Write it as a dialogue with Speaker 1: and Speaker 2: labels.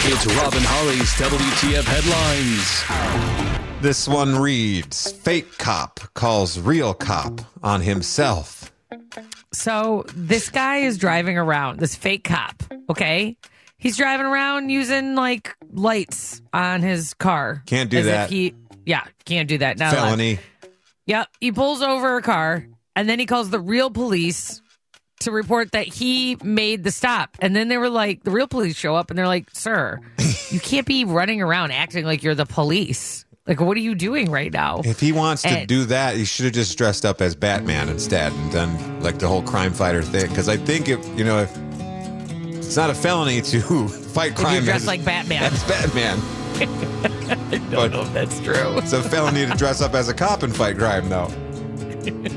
Speaker 1: It's Robin Holly's WTF headlines.
Speaker 2: This one reads, fake cop calls real cop on himself.
Speaker 3: So this guy is driving around, this fake cop, okay? He's driving around using like lights on his car.
Speaker 2: Can't do that.
Speaker 3: Can't do that. Not
Speaker 2: Felony.
Speaker 3: allowed. Yep. He pulls over a car and then he calls the real police to report that he made the stop. And then they were like, the real police show up and they're like, sir, you can't be running around acting like you're the police. Like, what are you doing right now?
Speaker 2: If he wants to do that, he should have just dressed up as Batman instead and done like the whole crime fighter thing. Because I think if it's not a felony to fight crime.
Speaker 3: If you're dressed like Batman.
Speaker 2: As Batman.
Speaker 3: I don't know if that's true.
Speaker 2: It's a felony to dress up as a cop and fight crime, though.